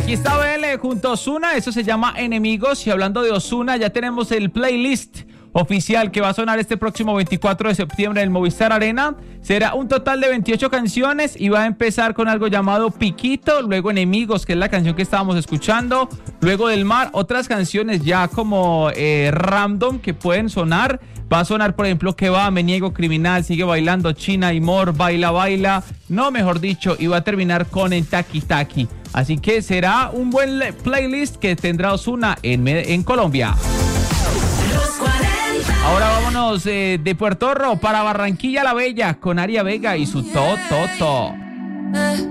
Aquí está Vele junto a Ozuna, eso se llama Enemigos. Y hablando de Ozuna, ya tenemos el playlist oficial que va a sonar este próximo 24 de septiembre en el Movistar Arena. Será un total de 28 canciones y va a empezar con algo llamado Piquito, luego Enemigos, que es la canción que estábamos escuchando, luego Del Mar, otras canciones ya como random que pueden sonar. Va a sonar, por ejemplo, Que va, Me niego, Criminal, Sigue bailando, China y Mor, Baila, baila, no, mejor dicho, y va a terminar con el Taki Taki. Así que será un buen playlist que tendrá Ozuna en Colombia. Ahora vámonos de Puerto Rico para Barranquilla la Bella con Aria Vega y su To.